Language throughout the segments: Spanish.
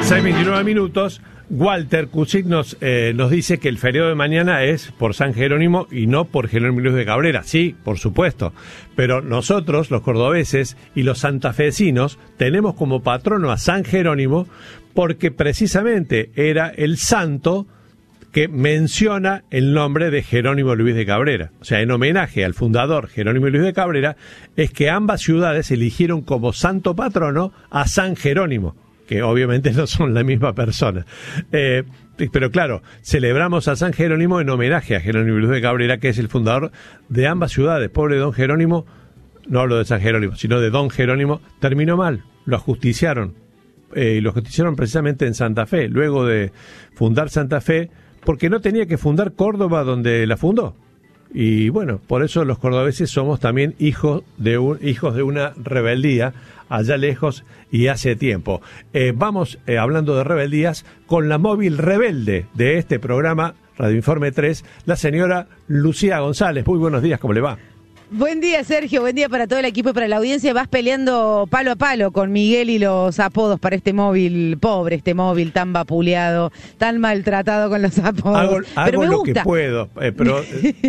6:29. Walter Kucik nos dice que el feriado de mañana es por San Jerónimo y no por Jerónimo Luis de Cabrera. Sí, por supuesto, pero nosotros, los cordobeses y los santafesinos, tenemos como patrono a San Jerónimo porque precisamente era el santo que menciona el nombre de Jerónimo Luis de Cabrera. O sea, en homenaje al fundador Jerónimo Luis de Cabrera, es que ambas ciudades eligieron como santo patrono a San Jerónimo, que obviamente no son la misma persona. Pero claro, celebramos a San Jerónimo en homenaje a Jerónimo Luis de Cabrera, que es el fundador de ambas ciudades. Pobre don Jerónimo, no hablo de San Jerónimo, sino de don Jerónimo, terminó mal, lo ajusticiaron. Y lo ajusticiaron precisamente en Santa Fe, luego de fundar Santa Fe, porque no tenía que fundar Córdoba donde la fundó. Y bueno, por eso los cordobeses somos también hijos de una rebeldía allá lejos y hace tiempo. Vamos, hablando de rebeldías, con la móvil rebelde de este programa, Radio Informe 3, la señora Lucía González. Muy buenos días, ¿cómo le va? Buen día, Sergio, buen día para todo el equipo y para la audiencia. Vas peleando palo a palo con Miguel y los apodos para este móvil, pobre este móvil tan vapuleado, tan maltratado con los apodos. Hago lo que puedo, pero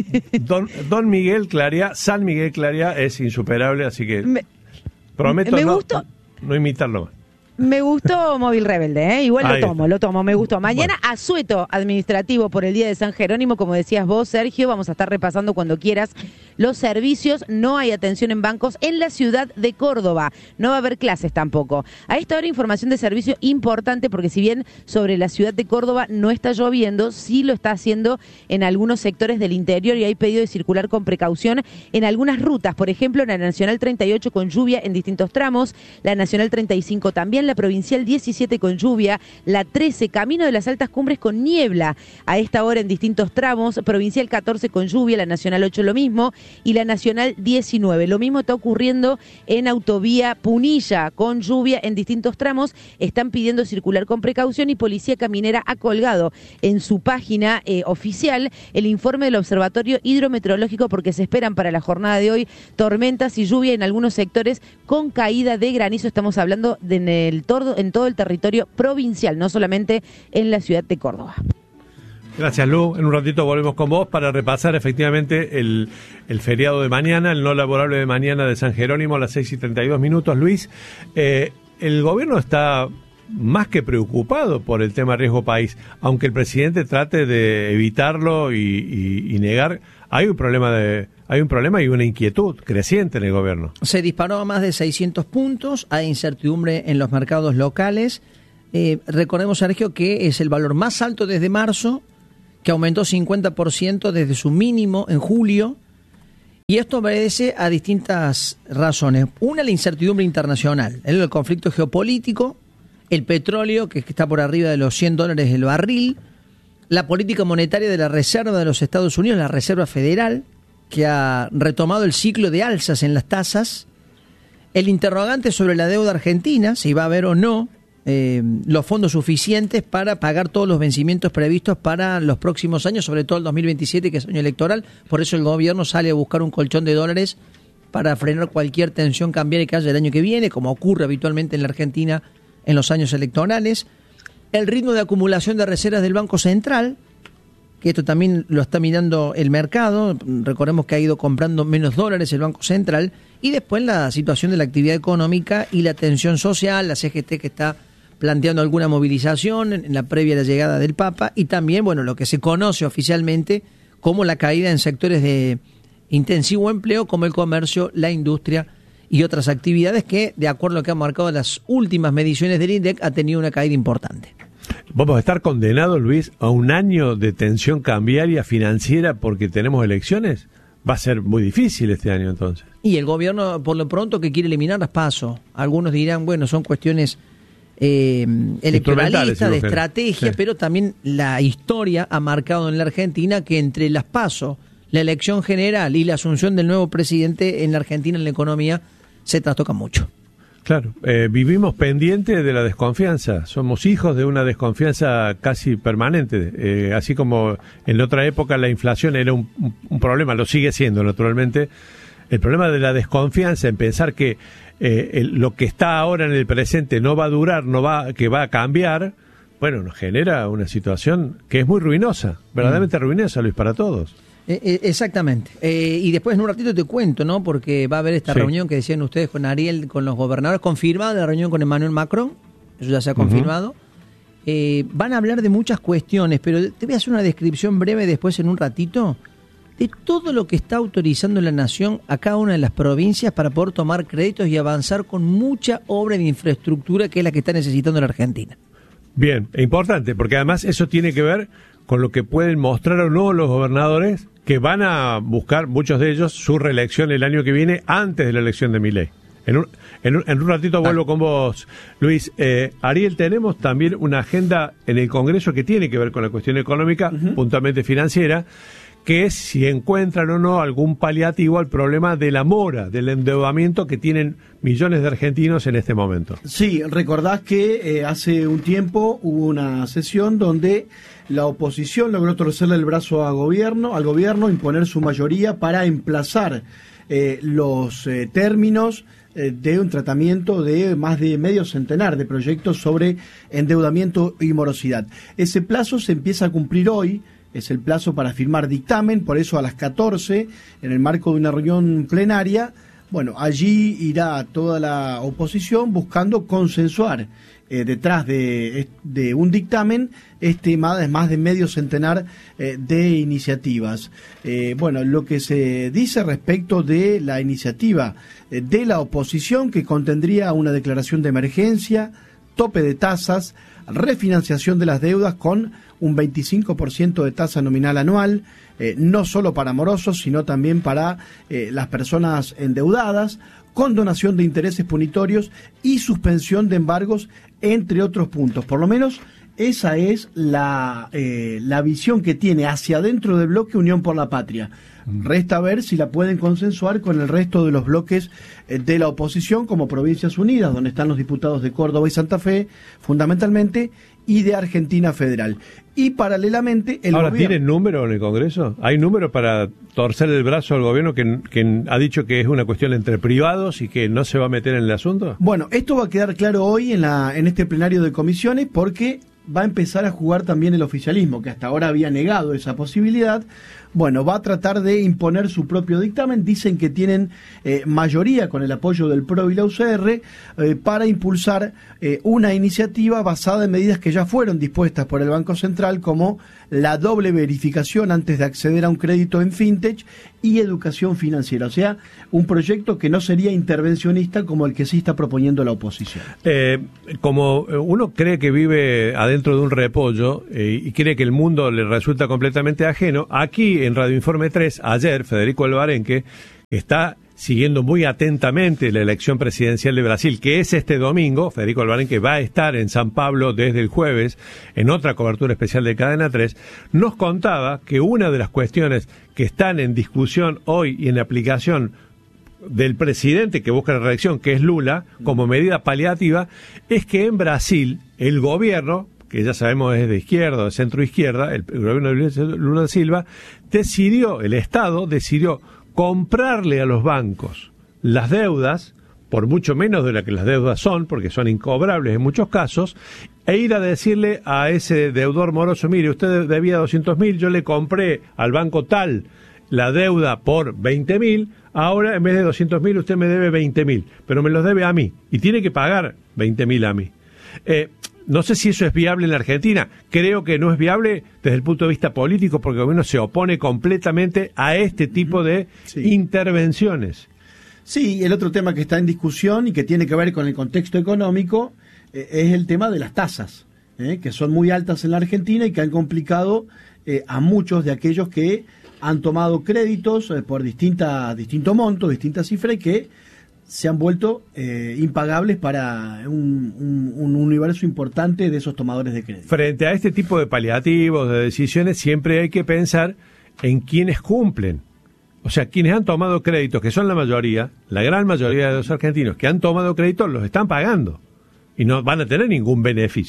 don Miguel Claria, San Miguel Claria es insuperable, así que prometo no imitarlo más. Me gustó Móvil Rebelde, igual lo tomo, me gustó. Mañana asueto administrativo por el Día de San Jerónimo, como decías vos, Sergio, vamos a estar repasando cuando quieras los servicios. No hay atención en bancos en la ciudad de Córdoba, no va a haber clases tampoco. A esta hora información de servicio importante, porque si bien sobre la ciudad de Córdoba no está lloviendo, sí lo está haciendo en algunos sectores del interior y hay pedido de circular con precaución en algunas rutas, por ejemplo, en la Nacional 38 con lluvia en distintos tramos, la Nacional 35 también, la Provincial 17 con lluvia, la 13 Camino de las Altas Cumbres con niebla a esta hora en distintos tramos, Provincial 14 con lluvia, la Nacional 8 lo mismo y la Nacional 19. Lo mismo está ocurriendo en Autovía Punilla con lluvia en distintos tramos, están pidiendo circular con precaución y Policía Caminera ha colgado en su página oficial el informe del Observatorio Hidrometeorológico porque se esperan para la jornada de hoy tormentas y lluvia en algunos sectores con caída de granizo. Estamos hablando en todo el territorio provincial, no solamente en la ciudad de Córdoba. Gracias, Lu. En un ratito volvemos con vos para repasar efectivamente el feriado de mañana, el no laborable de mañana de San Jerónimo a las 6:32. Luis, el gobierno está más que preocupado por el tema riesgo país, aunque el presidente trate de evitarlo y negar. Hay un problema y una inquietud creciente en el gobierno. Se disparó a más de 600 puntos, hay incertidumbre en los mercados locales. Recordemos, Sergio, que es el valor más alto desde marzo, que aumentó 50% desde su mínimo en julio, y esto obedece a distintas razones. Una, la incertidumbre internacional, el conflicto geopolítico, el petróleo, que está por arriba de los $100 el barril, la política monetaria de la Reserva de los Estados Unidos, la Reserva Federal, que ha retomado el ciclo de alzas en las tasas, el interrogante sobre la deuda argentina, si va a haber o no los fondos suficientes para pagar todos los vencimientos previstos para los próximos años, sobre todo el 2027, que es año electoral. Por eso el gobierno sale a buscar un colchón de dólares para frenar cualquier tensión cambiaria que haya el año que viene, como ocurre habitualmente en la Argentina en los años electorales. El ritmo de acumulación de reservas del Banco Central, que esto también lo está mirando el mercado. Recordemos que ha ido comprando menos dólares el Banco Central. Y después la situación de la actividad económica y la tensión social, la CGT que está planteando alguna movilización en la previa a la llegada del Papa. Y también, bueno, lo que se conoce oficialmente como la caída en sectores de intensivo empleo, como el comercio, la industria y otras actividades que, de acuerdo a lo que han marcado las últimas mediciones del INDEC, ha tenido una caída importante. ¿Vamos a estar condenados, Luis, a un año de tensión cambiaria financiera porque tenemos elecciones? Va a ser muy difícil este año, entonces. Y el gobierno, por lo pronto, que quiere eliminar las PASO. Algunos dirán, bueno, son cuestiones electoralistas, de estrategia, sí. Pero también la historia ha marcado en la Argentina que entre las PASO, la elección general y la asunción del nuevo presidente en la Argentina en la economía se trastoca mucho. Claro, vivimos pendientes de la desconfianza, somos hijos de una desconfianza casi permanente, así como en otra época la inflación era un problema, lo sigue siendo naturalmente, el problema de la desconfianza en pensar que lo que está ahora en el presente no va a durar, que va a cambiar, bueno, nos genera una situación que es muy ruinosa, verdaderamente ruinosa, Luis, para todos. Exactamente. Y después en un ratito te cuento, ¿no? Porque va a haber esta reunión que decían ustedes con Ariel, con los gobernadores, confirmada la reunión con Emmanuel Macron, eso ya se ha confirmado. Van a hablar de muchas cuestiones, pero te voy a hacer una descripción breve después en un ratito de todo lo que está autorizando la Nación a cada una de las provincias para poder tomar créditos y avanzar con mucha obra de infraestructura que es la que está necesitando la Argentina. Bien, es importante, porque además eso tiene que ver con lo que pueden mostrar o no los gobernadores que van a buscar, muchos de ellos, su reelección el año que viene antes de la elección de Milei. En un ratito vuelvo con vos, Luis. Ariel, tenemos también una agenda en el Congreso que tiene que ver con la cuestión económica, puntualmente financiera, que es si encuentran o no algún paliativo al problema de la mora, del endeudamiento que tienen millones de argentinos en este momento. Sí, recordás que hace un tiempo hubo una sesión donde la oposición logró torcerle el brazo al gobierno, imponer su mayoría para emplazar los términos de un tratamiento de más de medio centenar de proyectos sobre endeudamiento y morosidad. Ese plazo se empieza a cumplir hoy, es el plazo para firmar dictamen, por eso a las 14, en el marco de una reunión plenaria, bueno, allí irá toda la oposición buscando consensuar detrás de un dictamen más de medio centenar de iniciativas. Bueno, lo que se dice respecto de la iniciativa de la oposición, que contendría una declaración de emergencia, tope de tasas, refinanciación de las deudas con un 25% de tasa nominal anual, no solo para morosos, sino también para las personas endeudadas, condonación de intereses punitorios y suspensión de embargos, entre otros puntos. Por lo menos esa es la visión que tiene hacia adentro del bloque Unión por la Patria. Resta ver si la pueden consensuar con el resto de los bloques de la oposición, como Provincias Unidas, donde están los diputados de Córdoba y Santa Fe, fundamentalmente, y de Argentina Federal. Y paralelamente el Ahora, gobierno... ¿tienen número en el Congreso? ¿Hay número para torcer el brazo al gobierno que ha dicho que es una cuestión entre privados y que no se va a meter en el asunto? Bueno, esto va a quedar claro hoy en este plenario de comisiones, porque va a empezar a jugar también el oficialismo, que hasta ahora había negado esa posibilidad. Bueno, va a tratar de imponer su propio dictamen. Dicen que tienen mayoría con el apoyo del PRO y la UCR para impulsar una iniciativa basada en medidas que ya fueron dispuestas por el Banco Central, como la doble verificación antes de acceder a un crédito en fintech y educación financiera. O sea, un proyecto que no sería intervencionista como el que sí está proponiendo la oposición. Como uno cree que vive adentro de un repollo y cree que el mundo le resulta completamente ajeno, aquí en Radio Informe 3, ayer, Federico Alvarenque está siguiendo muy atentamente la elección presidencial de Brasil, que es este domingo. Federico Alvarenque va a estar en San Pablo desde el jueves, en otra cobertura especial de Cadena 3, nos contaba que una de las cuestiones que están en discusión hoy y en aplicación del presidente que busca la reelección, que es Lula, como medida paliativa, es que en Brasil el gobierno, que ya sabemos es de izquierda, de centro izquierda, el gobierno de Lula da Silva, el Estado decidió comprarle a los bancos las deudas, por mucho menos de lo que las deudas son, porque son incobrables en muchos casos, e ir a decirle a ese deudor moroso: mire, usted debía 200.000, yo le compré al banco tal la deuda por 20.000, ahora en vez de 200.000 usted me debe 20.000, pero me los debe a mí, y tiene que pagar 20.000 a mí. No sé si eso es viable en la Argentina. Creo que no es viable desde el punto de vista político, porque el gobierno se opone completamente a este tipo de intervenciones. Sí, el otro tema que está en discusión y que tiene que ver con el contexto económico es el tema de las tasas, que son muy altas en la Argentina y que han complicado a muchos de aquellos que han tomado créditos por distinto monto, distintas cifras, y que se han vuelto impagables para un universo importante de esos tomadores de crédito. Frente a este tipo de paliativos, de decisiones, siempre hay que pensar en quienes cumplen. O sea, quienes han tomado créditos, que son la mayoría, la gran mayoría de los argentinos que han tomado créditos, los están pagando y no van a tener ningún beneficio.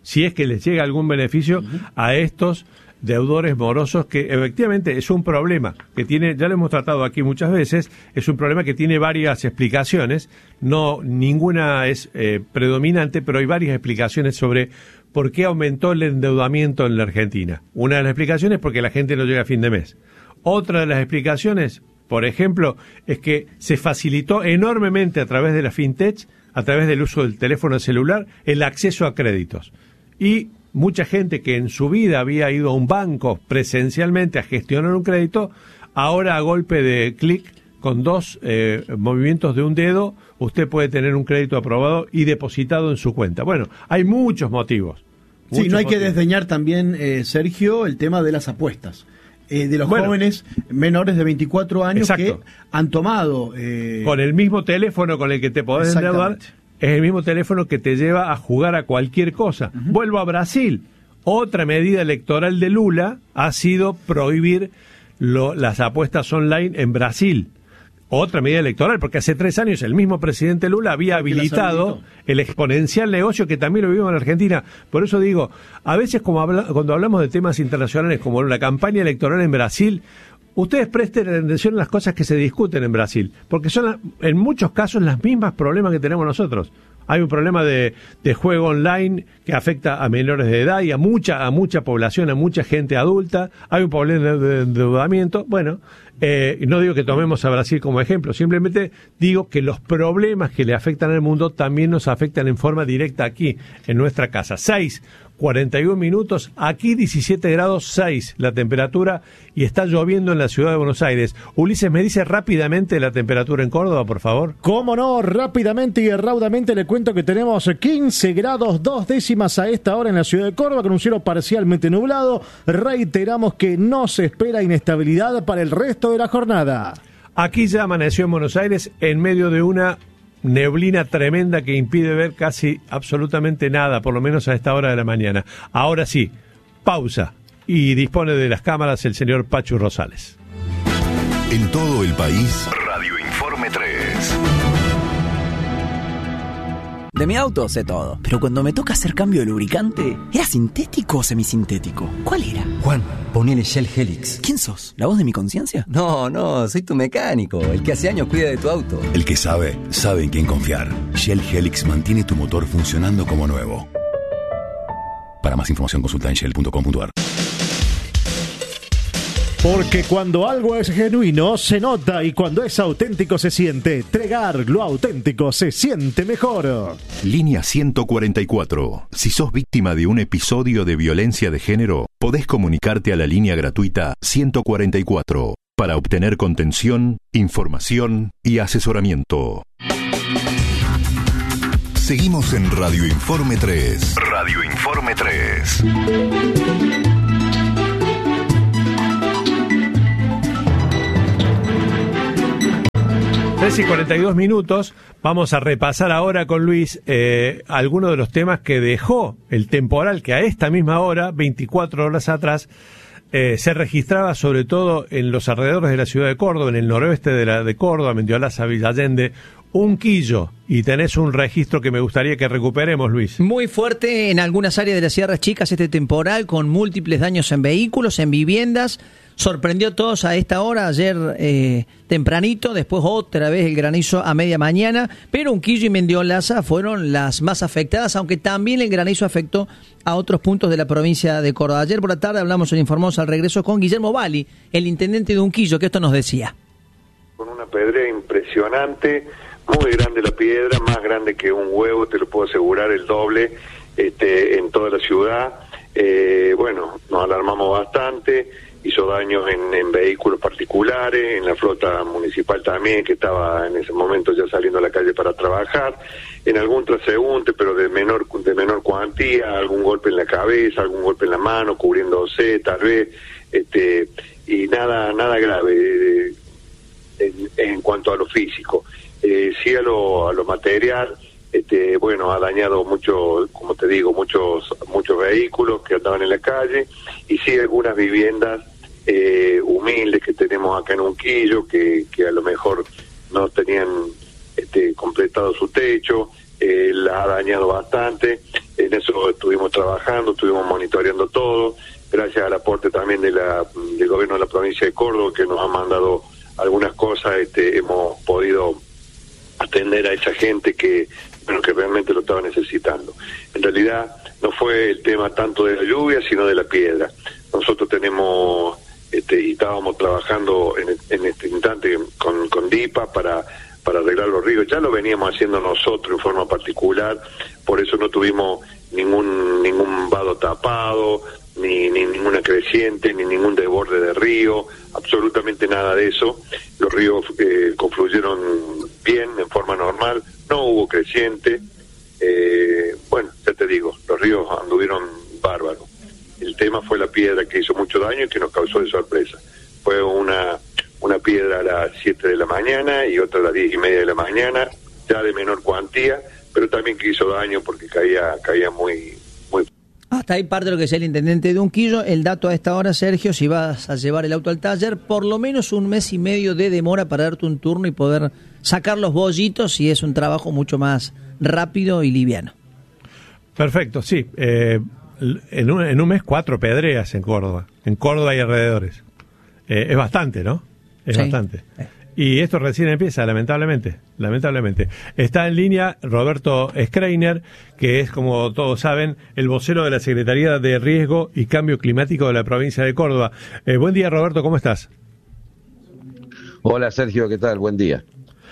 si es que les llega algún beneficio a estos deudores morosos, que efectivamente es un problema que tiene, ya lo hemos tratado aquí muchas veces, es un problema que tiene varias explicaciones, no ninguna es predominante, pero hay varias explicaciones sobre por qué aumentó el endeudamiento en la Argentina. Una de las explicaciones es porque la gente no llega a fin de mes. Otra de las explicaciones, por ejemplo, es que se facilitó enormemente a través de la fintech, a través del uso del teléfono celular, el acceso a créditos. Y mucha gente que en su vida había ido a un banco presencialmente a gestionar un crédito, ahora a golpe de clic, con 2 movimientos de un dedo, usted puede tener un crédito aprobado y depositado en su cuenta. Bueno, hay muchos motivos. Sí, no hay que desdeñar también, Sergio, el tema de las apuestas. De los jóvenes menores de 24 años que han tomado... con el mismo teléfono con el que te podés endeudar, es el mismo teléfono que te lleva a jugar a cualquier cosa. Vuelvo a Brasil. Otra medida electoral de Lula ha sido prohibir las apuestas online en Brasil. Otra medida electoral, porque hace 3 años el mismo presidente Lula había habilitado el exponencial negocio que también lo vivimos en Argentina. Por eso digo, a veces cuando hablamos de temas internacionales como la campaña electoral en Brasil, ustedes presten atención a las cosas que se discuten en Brasil, porque son en muchos casos los mismos problemas que tenemos nosotros. Hay un problema de juego online que afecta a menores de edad y a mucha población, a mucha gente adulta. Hay un problema de endeudamiento. Bueno, no digo que tomemos a Brasil como ejemplo, simplemente digo que los problemas que le afectan al mundo también nos afectan en forma directa aquí, en nuestra casa. 6:41 minutos, aquí 17 grados 6 la temperatura y está lloviendo en la ciudad de Buenos Aires. Ulises, ¿me dice rápidamente la temperatura en Córdoba, por favor? Cómo no, rápidamente y raudamente le cuento que tenemos 15 grados 2 décimas a esta hora en la ciudad de Córdoba, con un cielo parcialmente nublado. Reiteramos que no se espera inestabilidad para el resto de la jornada. Aquí ya amaneció en Buenos Aires en medio de una neblina tremenda que impide ver casi absolutamente nada, por lo menos a esta hora de la mañana. Ahora sí, pausa, y dispone de las cámaras el señor Pachu Rosales. En todo el país, Radio Informe 3. De mi auto sé todo, pero cuando me toca hacer cambio de lubricante, ¿era sintético o semisintético? ¿Cuál era? Juan, ponele Shell Helix. ¿Quién sos? ¿La voz de mi conciencia? No, soy tu mecánico, el que hace años cuida de tu auto. El que sabe en quién confiar. Shell Helix mantiene tu motor funcionando como nuevo. Para más información consulta en shell.com.ar. Porque cuando algo es genuino, se nota, y cuando es auténtico se siente. Tregar, lo auténtico se siente mejor. Línea 144. Si sos víctima de un episodio de violencia de género, podés comunicarte a la línea gratuita 144 para obtener contención, información y asesoramiento. Seguimos en Radio Informe 3. Radio Informe 3. 3:42 minutos. Vamos a repasar ahora con Luis algunos de los temas que dejó el temporal que a esta misma hora, 24 horas atrás, se registraba sobre todo en los alrededores de la ciudad de Córdoba, en el noroeste de Córdoba, Mendiolaza, Villa Allende, Unquillo, y tenés un registro que me gustaría que recuperemos, Luis. Muy fuerte en algunas áreas de las Sierras Chicas este temporal, con múltiples daños en vehículos, en viviendas. Sorprendió a todos a esta hora, ayer tempranito, después otra vez el granizo a media mañana, pero Unquillo y Mendiolaza fueron las más afectadas, aunque también el granizo afectó a otros puntos de la provincia de Córdoba. Ayer por la tarde hablamos en Informamos al regreso con Guillermo Bali, el intendente de Unquillo, que esto nos decía. Con una pedrea impresionante, muy grande la piedra, más grande que un huevo, te lo puedo asegurar, el doble en toda la ciudad. Bueno, nos alarmamos bastante, hizo daños en vehículos particulares, en la flota municipal también, que estaba en ese momento ya saliendo a la calle para trabajar, en algún transeúnte, pero de menor cuantía, algún golpe en la cabeza, algún golpe en la mano, cubriéndose tal vez, y nada grave en cuanto a lo físico. Sí a lo material, bueno, ha dañado mucho, como te digo, muchos vehículos que andaban en la calle, y sí algunas viviendas humildes que tenemos acá en Unquillo, que a lo mejor no tenían completado su techo, la ha dañado bastante. En eso estuvimos trabajando, estuvimos monitoreando todo, gracias al aporte también del gobierno de la provincia de Córdoba, que nos ha mandado algunas cosas, hemos podido atender a esa gente que realmente lo estaba necesitando. En realidad no fue el tema tanto de la lluvia, sino de la piedra. Nosotros tenemos y estábamos trabajando en este instante con DIPA para arreglar los ríos. Ya lo veníamos haciendo nosotros en forma particular, por eso no tuvimos ningún vado tapado, ni ninguna creciente, ni ningún desborde de río, absolutamente nada de eso. Los ríos confluyeron bien, en forma normal, no hubo creciente. Bueno, ya te digo, los ríos anduvieron bárbaros. El tema fue la piedra, que hizo mucho daño y que nos causó de sorpresa. Fue una piedra a las 7 de la mañana y otra a las 10:30 de la mañana, ya de menor cuantía, pero también que hizo daño porque caía muy. Hasta ahí parte de lo que decía el intendente de Unquillo. El dato a esta hora, Sergio, si vas a llevar el auto al taller, por lo menos 1 mes y medio de demora para darte un turno y poder sacar los bollitos, y es un trabajo mucho más rápido y liviano. Perfecto, sí. En un mes 4 pedreas en Córdoba y alrededores. Es bastante, ¿no? Es bastante. Y esto recién empieza, lamentablemente. Está en línea Roberto Schreiner, que es, como todos saben, el vocero de la Secretaría de Riesgo y Cambio Climático de la provincia de Córdoba. Buen día, Roberto, ¿cómo estás? Hola, Sergio, ¿qué tal? Buen día.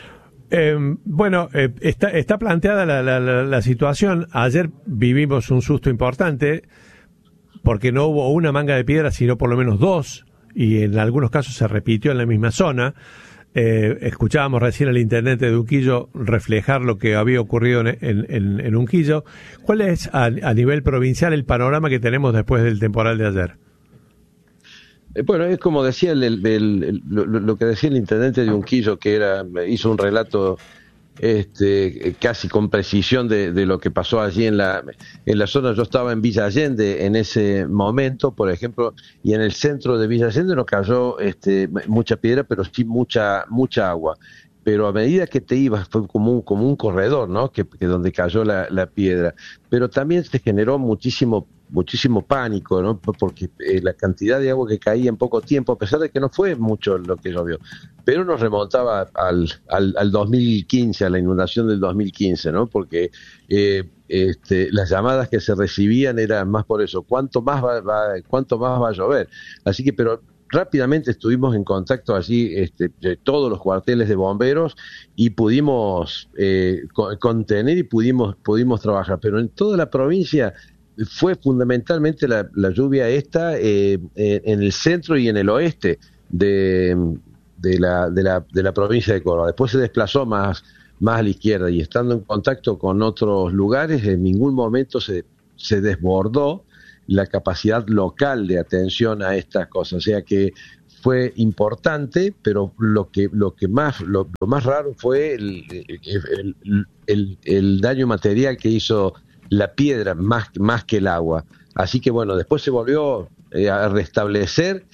Bueno, está planteada la situación. Ayer vivimos un susto importante porque no hubo una manga de piedra, sino por lo menos 2, y en algunos casos se repitió en la misma zona. Escuchábamos recién al intendente de Unquillo reflejar lo que había ocurrido en Unquillo. ¿Cuál es a nivel provincial el panorama que tenemos después del temporal de ayer? Bueno, es como decía lo que decía el intendente de Unquillo, que hizo un relato casi con precisión de lo que pasó allí en la zona. Yo estaba en Villa Allende en ese momento, por ejemplo, y en el centro de Villa Allende no cayó mucha piedra, pero sí mucha agua. Pero a medida que te ibas fue como un corredor, ¿no? Que donde cayó la piedra. Pero también se generó muchísimo pánico, ¿no? Porque la cantidad de agua que caía en poco tiempo, a pesar de que no fue mucho lo que llovió, pero nos remontaba al 2015, a la inundación del 2015, ¿no? Porque las llamadas que se recibían eran más por eso, ¿cuánto más va a llover? Así que, pero rápidamente estuvimos en contacto allí, de todos los cuarteles de bomberos, y pudimos contener y pudimos trabajar. Pero en toda la provincia fue fundamentalmente la lluvia esta en el centro y en el oeste de la provincia de Córdoba. Después se desplazó más a la izquierda, y estando en contacto con otros lugares, en ningún momento se desbordó la capacidad local de atención a estas cosas. O sea que fue importante, pero lo más raro fue el daño material que hizo la piedra más que el agua. Así que bueno, después se volvió a restablecer.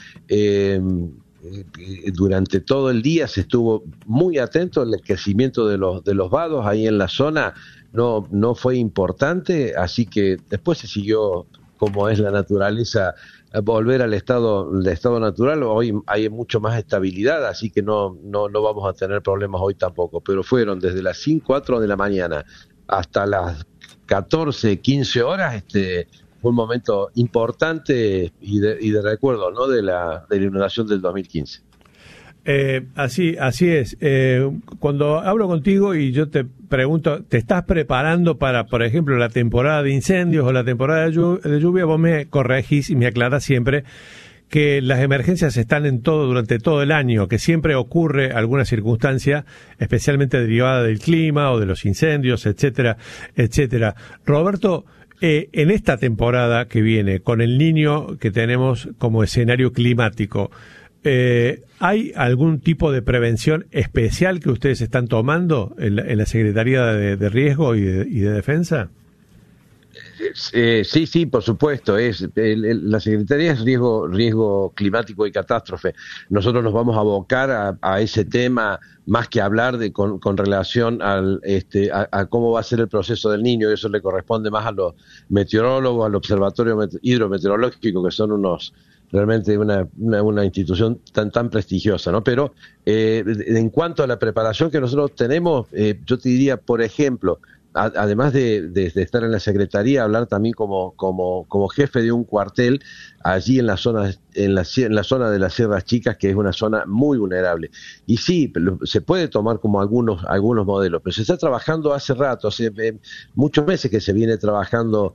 Durante todo el día se estuvo muy atento al crecimiento de los vados ahí en la zona. No fue importante, así que después se siguió, como es la naturaleza, a volver al estado natural. Hoy hay mucho más estabilidad, así que no vamos a tener problemas hoy tampoco. Pero fueron desde las 4 de la mañana hasta las 14, 15 horas, fue un momento importante y de recuerdo, ¿no? de la inundación del 2015. Así es. Cuando hablo contigo y yo te pregunto, ¿te estás preparando para, por ejemplo, la temporada de incendios o la temporada de lluvia? Vos me corregís y me aclarás siempre que las emergencias están durante todo el año, que siempre ocurre alguna circunstancia, especialmente derivada del clima o de los incendios, etcétera, etcétera. Roberto, en esta temporada que viene, con el Niño que tenemos como escenario climático, ¿hay algún tipo de prevención especial que ustedes están tomando en la Secretaría de Riesgo y de Defensa? Sí, por supuesto. La Secretaría es riesgo climático y catástrofe. Nosotros nos vamos a abocar a ese tema más que hablar con relación a cómo va a ser el proceso del Niño. Eso le corresponde más a los meteorólogos, al Observatorio Hidrometeorológico, que son realmente una institución tan prestigiosa, ¿no? Pero en cuanto a la preparación que nosotros tenemos, yo te diría, por ejemplo, además de estar en la Secretaría, hablar también como jefe de un cuartel allí en la zona de las Sierras Chicas, que es una zona muy vulnerable. Y sí, se puede tomar como algunos modelos, pero se está trabajando hace rato, hace muchos meses que se viene trabajando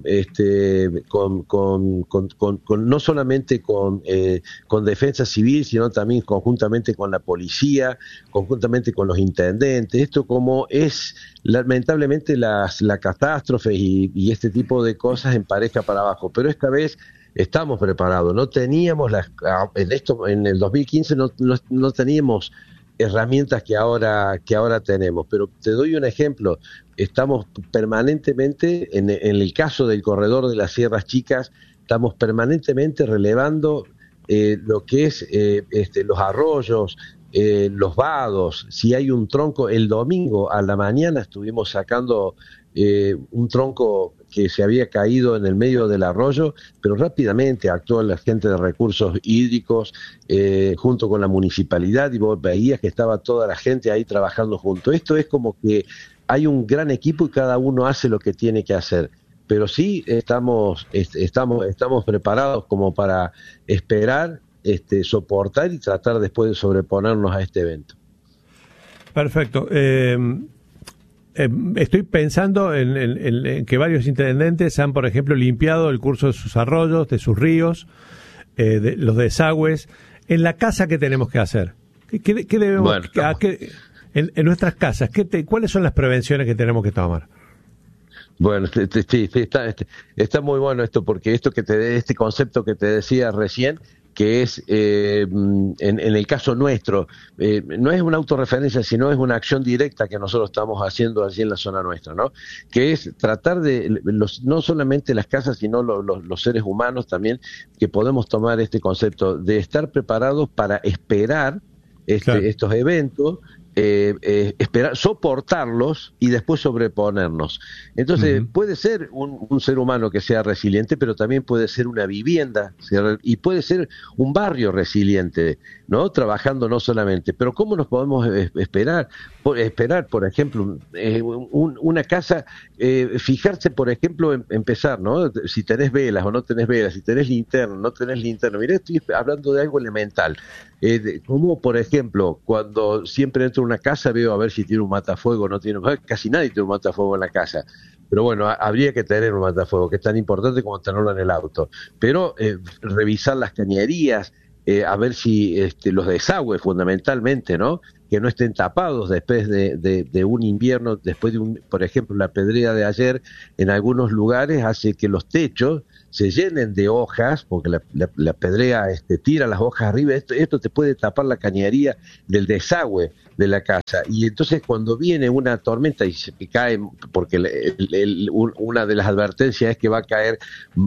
no solamente con defensa civil, sino también conjuntamente con la policía, conjuntamente con los intendentes. Esto como es lamentablemente la catástrofe y este tipo de cosas empareja para abajo, pero esta vez estamos preparados. No teníamos en el 2015 no teníamos herramientas que ahora tenemos, pero te doy un ejemplo. Estamos permanentemente en el caso del corredor de las Sierras Chicas, estamos permanentemente relevando lo que es los arroyos, los vados. Si hay un tronco, el domingo a la mañana estuvimos sacando un tronco que se había caído en el medio del arroyo, pero rápidamente actuó la gente de recursos hídricos junto con la municipalidad, y vos veías que estaba toda la gente ahí trabajando junto. Esto es como que hay un gran equipo y cada uno hace lo que tiene que hacer. Pero sí estamos preparados como para esperar, soportar y tratar después de sobreponernos a este evento. Perfecto. Estoy pensando en que varios intendentes han, por ejemplo, limpiado el curso de sus arroyos, de sus ríos, de los desagües. En la casa, ¿qué tenemos que hacer? ¿Qué debemos? En nuestras casas, ¿cuáles son las prevenciones que tenemos que tomar? Bueno, sí, está muy bueno esto, porque este concepto que te decía recién, que es en el caso nuestro, no es una autorreferencia, sino es una acción directa que nosotros estamos haciendo allí en la zona nuestra, ¿no? Que es tratar de, no solamente las casas, sino los seres humanos también, que podemos tomar este concepto de estar preparados para esperar estos eventos, esperar, soportarlos y después sobreponernos. Entonces, puede ser un ser humano que sea resiliente, pero también puede ser una vivienda, y puede ser un barrio resiliente, ¿no? Trabajando no solamente. Pero ¿cómo nos podemos esperar, por ejemplo, una casa, fijarse, por ejemplo, empezar, ¿no? Si tenés velas o no tenés velas, si tenés linterna, no tenés linterna. Mirá, estoy hablando de algo elemental. Como, por ejemplo, cuando siempre entro a una casa veo a ver si tiene un matafuego, no tiene, casi nadie tiene un matafuego en la casa. Pero bueno, habría que tener un matafuego, que es tan importante como tenerlo en el auto. Pero revisar las cañerías, a ver si los desagües fundamentalmente, ¿no? Que no estén tapados después de un invierno, después de por ejemplo, la pedrea de ayer en algunos lugares hace que los techos se llenen de hojas, porque la pedrea tira las hojas arriba. Esto te puede tapar la cañería del desagüe de la casa, y entonces cuando viene una tormenta y se cae, porque una de las advertencias es que va a caer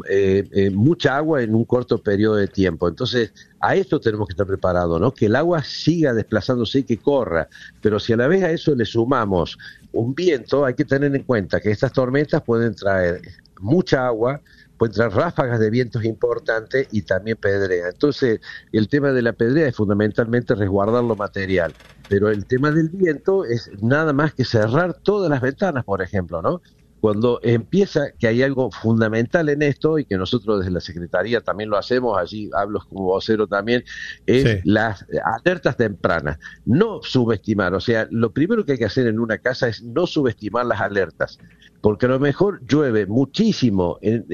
mucha agua en un corto periodo de tiempo. Entonces a esto tenemos que estar preparados, ¿no? Que el agua siga desplazándose y que corra, pero si a la vez a eso le sumamos un viento, hay que tener en cuenta que estas tormentas pueden traer mucha agua, pueden traer ráfagas de vientos importantes y también pedrea. Entonces, el tema de la pedrea es fundamentalmente resguardar lo material, pero el tema del viento es nada más que cerrar todas las ventanas, por ejemplo, ¿no? Cuando empieza, que hay algo fundamental en esto, y que nosotros desde la Secretaría también lo hacemos, allí hablo como vocero también, es las alertas tempranas. No subestimar, o sea, lo primero que hay que hacer en una casa es no subestimar las alertas, porque a lo mejor llueve muchísimo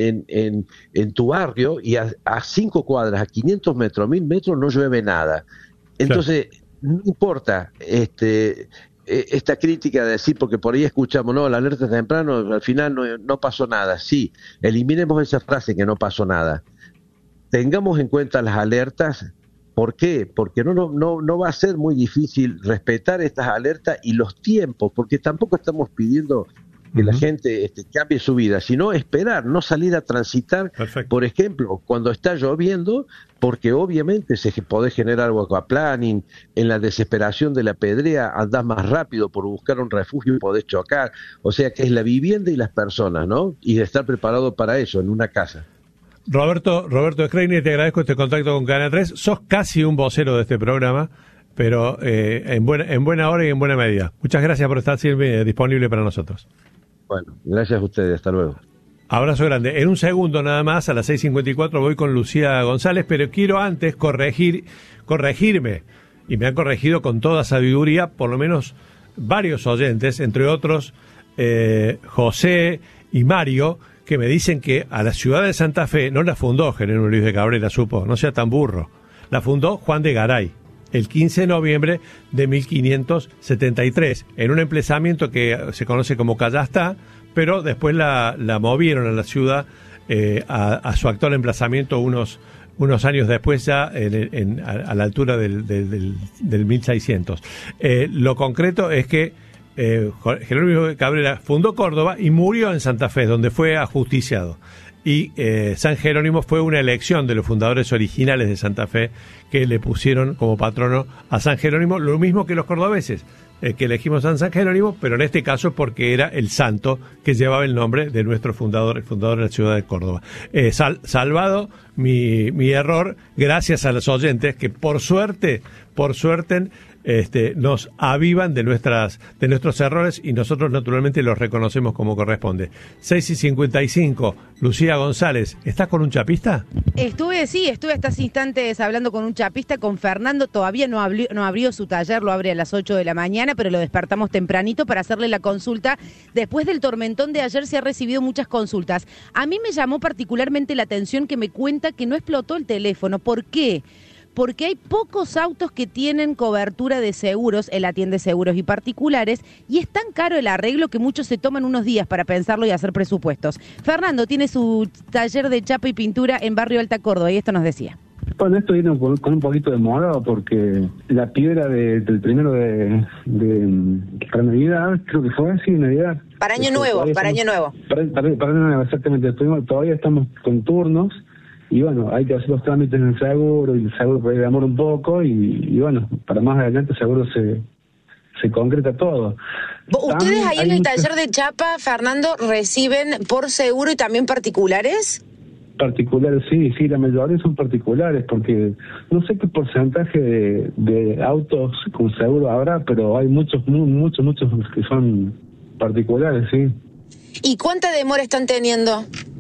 en tu barrio y a 5 cuadras, a 500 metros, 1000 metros no llueve nada. Entonces, no importa esta crítica de decir, porque por ahí escuchamos, no, la alerta temprano, al final no pasó nada. Sí, eliminemos esa frase que no pasó nada. Tengamos en cuenta las alertas. ¿Por qué? Porque no va a ser muy difícil respetar estas alertas y los tiempos, porque tampoco estamos pidiendo que la gente cambie su vida, sino esperar, no salir a transitar, por ejemplo, cuando está lloviendo, porque obviamente se puede generar aquaplaning, en la desesperación de la pedrea andás más rápido por buscar un refugio y podés chocar, o sea que es la vivienda y las personas, ¿no? Y de estar preparado para eso en una casa. Roberto Skreiner, te agradezco este contacto con Cadena 3, sos casi un vocero de este programa, pero en buena hora y en buena medida. Muchas gracias por estar siempre disponible para nosotros. Bueno, gracias a ustedes, hasta luego. Abrazo grande. En un segundo nada más, a las 6:54 voy con Lucía González, pero quiero antes corregirme, y me han corregido con toda sabiduría, por lo menos varios oyentes, entre otros José y Mario, que me dicen que a la ciudad de Santa Fe no la fundó Jerónimo Luis de Cabrera, no sea tan burro, la fundó Juan de Garay, el 15 de noviembre de 1573, en un emplazamiento que se conoce como Callastá, pero después la movieron a la ciudad a su actual emplazamiento unos años después, ya a la altura del 1600. Lo concreto es que Jerónimo de Cabrera fundó Córdoba y murió en Santa Fe, donde fue ajusticiado. Y San Jerónimo fue una elección de los fundadores originales de Santa Fe, que le pusieron como patrono a San Jerónimo, lo mismo que los cordobeses, que elegimos a San Jerónimo, pero en este caso porque era el santo que llevaba el nombre de nuestro fundador, el fundador de la ciudad de Córdoba. Salvado mi error, gracias a los oyentes que por suerte nos avivan de nuestros errores, y nosotros naturalmente los reconocemos como corresponde. 6:55, Lucía González, ¿estás con un chapista? Estuve estos instantes hablando con un chapista, con Fernando. Todavía no abrió su taller, lo abre a las 8 de la mañana, pero lo despertamos tempranito para hacerle la consulta. Después del tormentón de ayer se ha recibido muchas consultas. A mí me llamó particularmente la atención que me cuenta que no explotó el teléfono. ¿Por qué? Porque hay pocos autos que tienen cobertura de seguros, él atiende seguros y particulares, y es tan caro el arreglo que muchos se toman unos días para pensarlo y hacer presupuestos. Fernando tiene su taller de chapa y pintura en Barrio Alta Córdoba, y esto nos decía. Bueno, esto vino con un poquito de moda porque la piedra del primero de para Navidad, creo que fue así, Navidad. Para Año Nuevo. Para Año Nuevo, exactamente. Todavía estamos con turnos. Y bueno, hay que hacer los trámites en el seguro, y el seguro puede demorar un poco, y bueno, para más adelante seguro se concreta todo. ¿Ustedes ahí en el taller de chapa, Fernando, reciben por seguro y también particulares? Particulares, sí, la mayoría son particulares, porque no sé qué porcentaje de autos con seguro habrá, pero hay muchos que son particulares, sí. ¿Y cuánta demora están teniendo?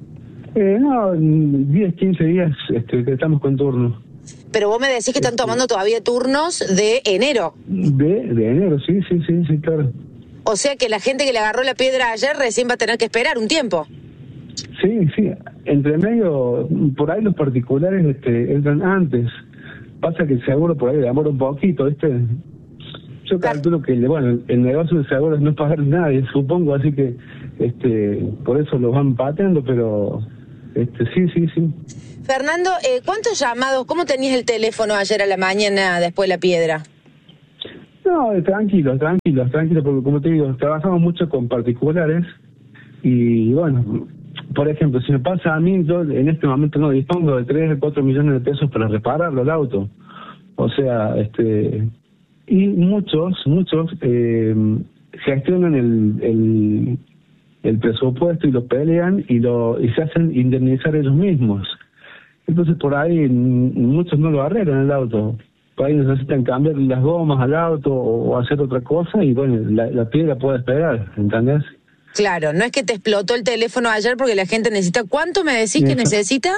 10, 15 días que estamos con turnos. Pero vos me decís que están tomando todavía turnos de enero. De enero, sí, claro. O sea que la gente que le agarró la piedra ayer recién va a tener que esperar un tiempo. Sí, entre medio, por ahí los particulares entran antes. Pasa que el seguro por ahí demora un poquito, ¿viste? Yo calculo que el negocio de seguros no es pagar nadie, supongo, así que por eso los van pateando, pero sí. Fernando, ¿cuántos llamados? ¿Cómo tenías el teléfono ayer a la mañana después de la piedra? No, tranquilo, porque como te digo, trabajamos mucho con particulares y bueno, por ejemplo, si me pasa a mí, yo en este momento no dispongo de 3 o 4 millones de pesos para repararlo el auto. O sea, y muchos gestionan el presupuesto y lo pelean y se hacen indemnizar ellos mismos. Entonces por ahí muchos no lo arreglan el auto. Por ahí necesitan cambiar las gomas al auto o hacer otra cosa, y bueno, la piedra puede esperar, ¿entendés? Claro, no es que te explotó el teléfono ayer porque la gente necesita. ¿Cuánto me decís que necesita?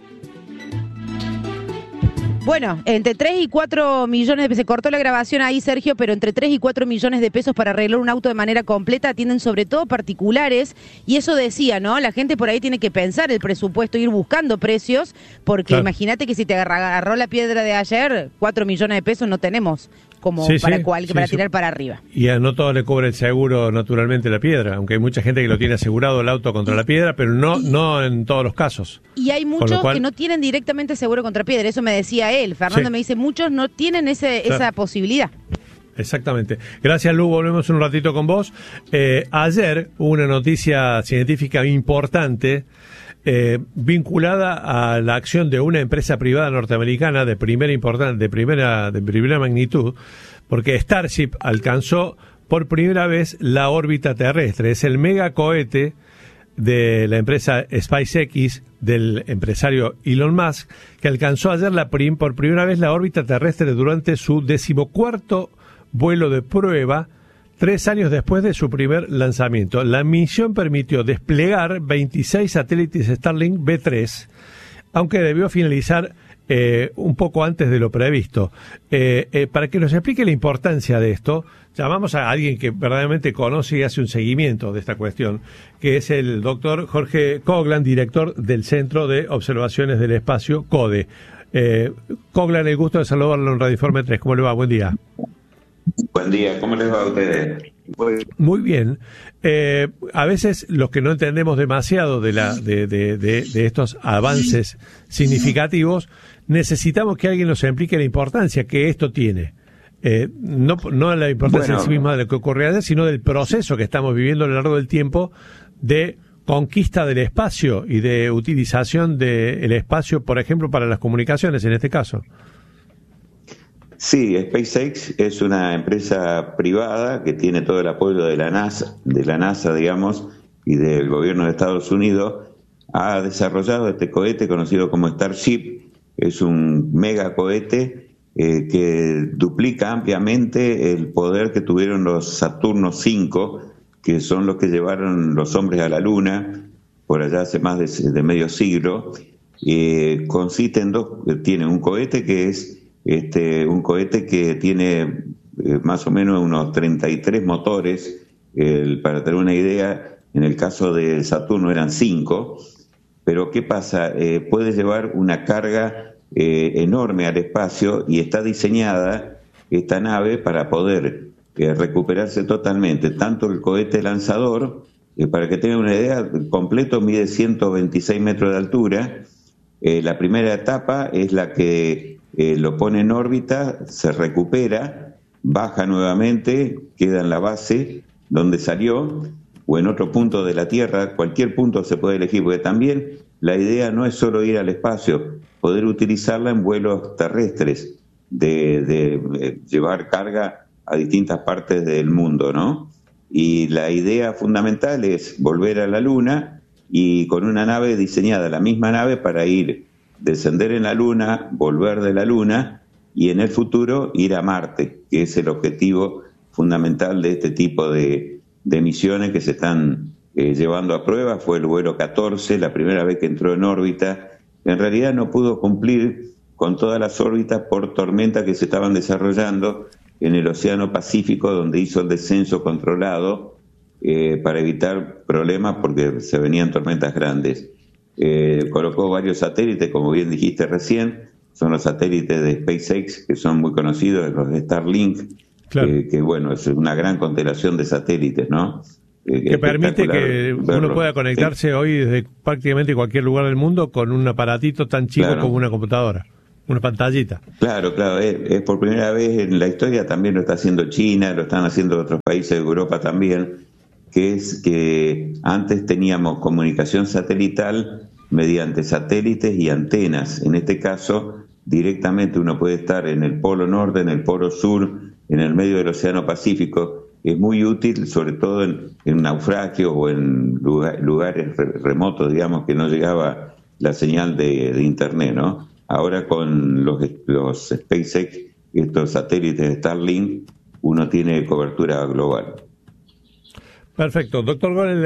Bueno, entre 3 y 4 millones de pesos, se cortó la grabación ahí, Sergio, pero entre 3 y 4 millones de pesos para arreglar un auto de manera completa, atienden sobre todo particulares, y eso decía, ¿no? La gente por ahí tiene que pensar el presupuesto, ir buscando precios, porque claro, imagínate que si te agarró la piedra de ayer, 4 millones de pesos no tenemos como para tirar para arriba. Y a no todos le cobra el seguro naturalmente la piedra, aunque hay mucha gente que lo tiene asegurado el auto contra la piedra, pero no en todos los casos. Y hay muchos que no tienen directamente seguro contra piedra, eso me decía él. Fernando me dice, muchos no tienen esa posibilidad. Exactamente. Gracias, Lu. Volvemos un ratito con vos. Ayer hubo una noticia científica importante vinculada a la acción de una empresa privada norteamericana de primera magnitud, porque Starship alcanzó por primera vez la órbita terrestre. Es el megacohete de la empresa SpaceX del empresario Elon Musk, que alcanzó ayer por primera vez la órbita terrestre durante su 14º vuelo de prueba, 3 años después de su primer lanzamiento. La misión permitió desplegar 26 satélites Starlink V3, aunque debió finalizar un poco antes de lo previsto. Para que nos explique la importancia de esto, llamamos a alguien que verdaderamente conoce y hace un seguimiento de esta cuestión, que es el doctor Jorge Coglan, director del Centro de Observaciones del Espacio, CODE. Coglan, el gusto de saludarlo en Radio Informe 3. ¿Cómo le va? Buen día. Buen día, ¿cómo les va a ustedes? Muy bien. A veces los que no entendemos demasiado de estos avances significativos, necesitamos que alguien nos explique la importancia que esto tiene. No la importancia en sí misma de lo que ocurre ayer, sino del proceso que estamos viviendo a lo largo del tiempo de conquista del espacio y de utilización del espacio, por ejemplo, para las comunicaciones en este caso. Sí, SpaceX es una empresa privada que tiene todo el apoyo de la NASA, digamos, y del gobierno de Estados Unidos. Ha desarrollado este cohete conocido como Starship. Es un megacohete que duplica ampliamente el poder que tuvieron los Saturno 5, que son los que llevaron los hombres a la Luna por allá hace más de medio siglo. Consiste en tiene un cohete que es un cohete que tiene más o menos unos 33 motores. Para tener una idea, en el caso de Saturno eran 5, pero ¿qué pasa? Puede llevar una carga enorme al espacio y está diseñada esta nave para poder recuperarse totalmente. Tanto el cohete lanzador, para que tengan una idea, completo mide 126 metros de altura. La primera etapa es la que lo pone en órbita, se recupera, baja nuevamente, queda en la base donde salió o en otro punto de la Tierra. Cualquier punto se puede elegir, porque también la idea no es solo ir al espacio, poder utilizarla en vuelos terrestres, de llevar carga a distintas partes del mundo, ¿no? Y la idea fundamental es volver a la Luna y con una nave diseñada, la misma nave, para descender en la Luna, volver de la Luna y en el futuro ir a Marte, que es el objetivo fundamental de este tipo de misiones que se están llevando a prueba. Fue el vuelo 14, la primera vez que entró en órbita. En realidad no pudo cumplir con todas las órbitas por tormentas que se estaban desarrollando en el Océano Pacífico, donde hizo el descenso controlado para evitar problemas porque se venían tormentas grandes. Colocó varios satélites, como bien dijiste recién, son los satélites de SpaceX, que son muy conocidos, los de Starlink, claro. Que bueno, es una gran constelación de satélites, ¿no? Que permite que uno pueda conectarse hoy desde prácticamente cualquier lugar del mundo con un aparatito tan chico como una computadora, una pantallita. Claro, es por primera vez en la historia, también lo está haciendo China, lo están haciendo otros países de Europa también, que es que antes teníamos comunicación satelital mediante satélites y antenas. En este caso, directamente uno puede estar en el polo norte, en el polo sur, en el medio del Océano Pacífico. Es muy útil, sobre todo en naufragios o en lugares remotos, digamos, que no llegaba la señal de Internet, ¿no? Ahora con los SpaceX, estos satélites de Starlink, uno tiene cobertura global. Perfecto. Doctor Cohen,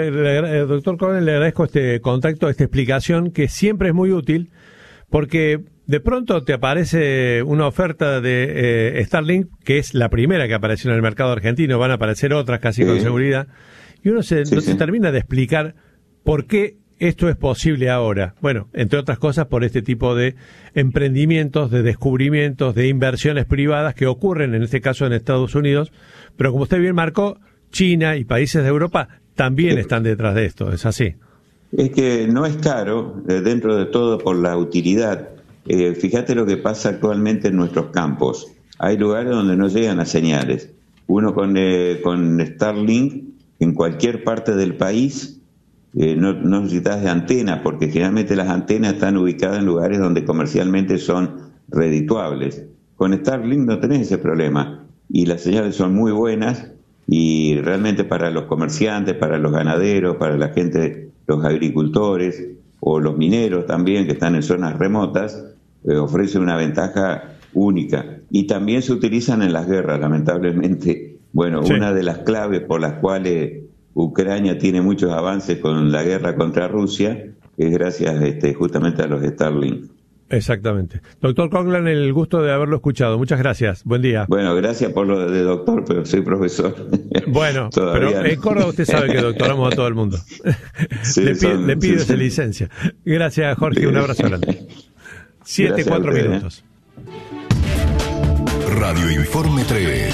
le agradezco este contacto, esta explicación, que siempre es muy útil, porque de pronto te aparece una oferta de Starlink, que es la primera que apareció en el mercado argentino, van a aparecer otras casi con seguridad, y uno se termina de explicar por qué esto es posible ahora. Bueno, entre otras cosas por este tipo de emprendimientos, de descubrimientos, de inversiones privadas que ocurren, en este caso en Estados Unidos, pero como usted bien marcó, China y países de Europa también están detrás de esto, ¿es así? Es que no es caro, dentro de todo, por la utilidad. Fíjate lo que pasa actualmente en nuestros campos. Hay lugares donde no llegan las señales. Uno con Starlink en cualquier parte del país, no necesitas de antena, porque generalmente las antenas están ubicadas en lugares donde comercialmente son redituables. Con Starlink no tenés ese problema y las señales son muy buenas y realmente para los comerciantes, para los ganaderos, para la gente, los agricultores o los mineros también que están en zonas remotas, ofrece una ventaja única. Y también se utilizan en las guerras, lamentablemente. Bueno, sí. Una de las claves por las cuales Ucrania tiene muchos avances con la guerra contra Rusia es gracias justamente a los Starlink. Exactamente. Doctor Coughlin, el gusto de haberlo escuchado. Muchas gracias. Buen día. Bueno, gracias por lo de doctor, pero soy profesor. Bueno, pero en Córdoba usted sabe que doctoramos a todo el mundo. Sí, le pido esa licencia. Gracias, Jorge. Un abrazo grande. 7:04 minutos. Radio Informe 3.